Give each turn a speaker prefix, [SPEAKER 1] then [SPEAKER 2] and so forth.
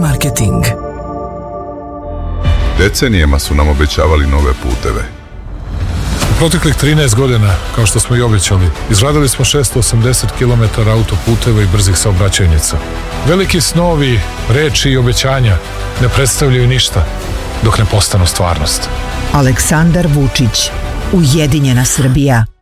[SPEAKER 1] marketing.
[SPEAKER 2] Decenijama su nam obećavali nove puteve.
[SPEAKER 3] U proteklih 13 godina, kao što smo i obećali, izgradili smo 680 km autoputeva i brzih saobraćajnica. Veliki snovi, reči i obećanja ne predstavljaju ništa dok ne postanu stvarnost.
[SPEAKER 4] Aleksandar Vučić, Ujedinjena Srbija.